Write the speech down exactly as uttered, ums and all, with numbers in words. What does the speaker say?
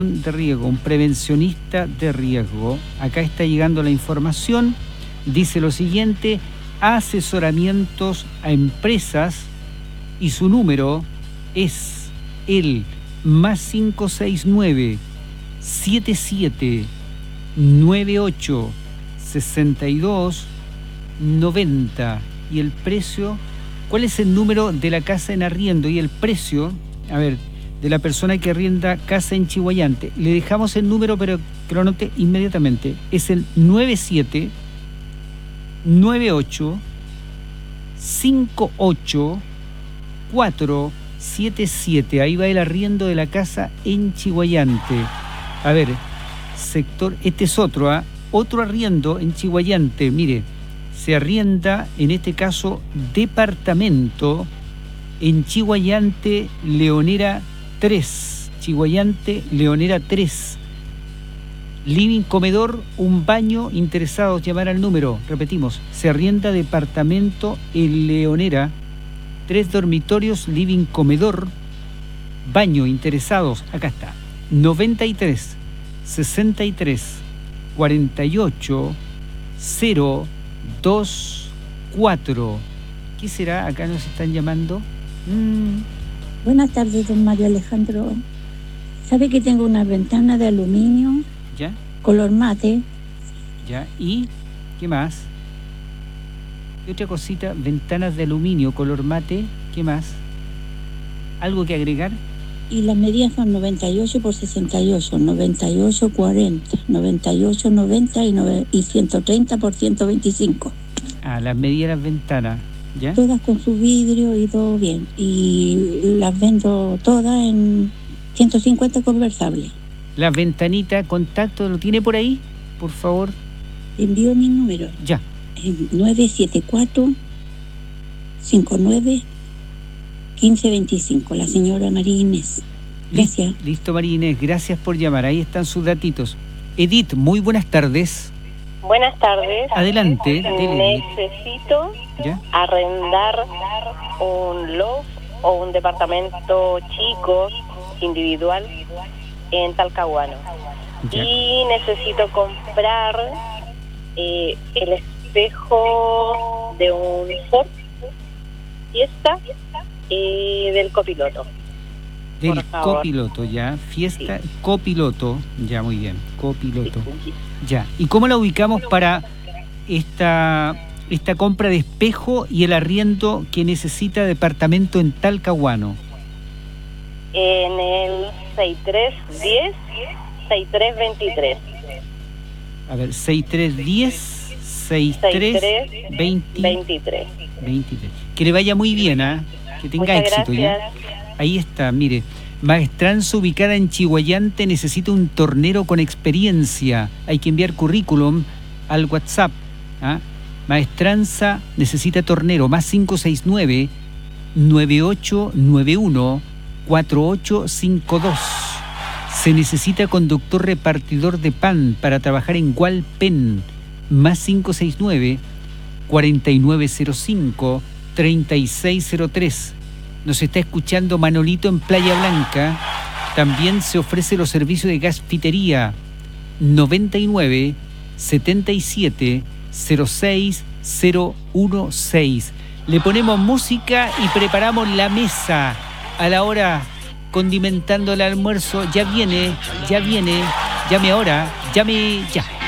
de riesgo, un prevencionista de riesgo. Acá está llegando la información. Dice lo siguiente: asesoramientos a empresas, y su número es el más cinco seis nueve, siete siete nueve ocho, sesenta y dos noventa. Y el precio, ¿cuál es el número de la casa en arriendo? Y el precio, a ver, de la persona que arrienda casa en Chiguayante. Le dejamos el número, pero que lo anote inmediatamente. Es el nueve siete nueve ocho cinco ocho cuatro siete siete. Ahí va el arriendo de la casa en Chiguayante. A ver, sector, este es otro, ¿eh? Otro arriendo en Chiguayante. Mire, se arrienda, en este caso, departamento en Chiguayante, Leonera tres. Chiguayante, Leonera tres. Living, comedor, un baño. Interesados, llamar al número. Repetimos, se arrienda departamento en Leonera, tres dormitorios, living, comedor, baño. Interesados, acá está. noventa y tres, sesenta y tres, cuarenta y ocho, cero dos cuatro. ¿Qué será? Acá nos están llamando. Mm. Buenas tardes, don Mario Alejandro. ¿Sabe que tengo una ventana de aluminio? ¿Ya? Color mate. ¿Ya? ¿Y qué más? ¿Qué otra cosita? Ventanas de aluminio, color mate. ¿Qué más? ¿Algo que agregar? Y las medidas son noventa y ocho por sesenta y ocho, noventa y ocho cuarenta, noventa y ocho noventa y, y ciento treinta por ciento veinticinco. Ah, las medidas de las ventanas. ¿Ya? Todas con su vidrio y todo bien. Y las vendo todas en ciento cincuenta conversables. Las ventanitas, contacto, ¿lo tiene por ahí? Por favor. Envío mi número. Ya. nueve siete cuatro, cinco nueve, uno cinco dos cinco. La señora María Inés. Gracias. Listo, listo, María Inés. Gracias por llamar. Ahí están sus datitos. Edith, muy buenas tardes. Buenas tardes. Adelante. Dele. Necesito ¿Ya? arrendar un loft o un departamento chico, individual, en Talcahuano. ¿Ya? Y necesito comprar eh, el espejo de un Ford Fiesta eh, del copiloto. Del copiloto, ya. Fiesta, sí. Copiloto. Ya, muy bien. Copiloto. Sí. Ya. ¿Y cómo la ubicamos para esta, esta compra de espejo y el arriendo que necesita departamento en Talcahuano? En el seis tres uno cero, seis tres dos tres. A ver, seis tres uno cero, seis tres dos tres. veintitrés. Que le vaya muy bien, ¿ah? ¿eh? Que tenga Muchas éxito, gracias. ¿ya? Ahí está, mire. Maestranza, ubicada en Chiguayante, necesita un tornero con experiencia. Hay que enviar currículum al WhatsApp. ¿Ah? Maestranza necesita tornero, más cinco seis nueve, nueve ocho nueve uno, cuatro ocho cinco dos. Se necesita conductor repartidor de pan para trabajar en Hualpén, más cinco seis nueve, cuarenta y nueve cero cinco, treinta y seis cero tres. Nos está escuchando Manolito en Playa Blanca. También se ofrece los servicios de gasfitería. noventa y nueve, setenta y siete, cero seis cero dieciséis. Le ponemos música y preparamos la mesa a la hora, condimentando el almuerzo. Ya viene, ya viene. Llame ahora, llame ya.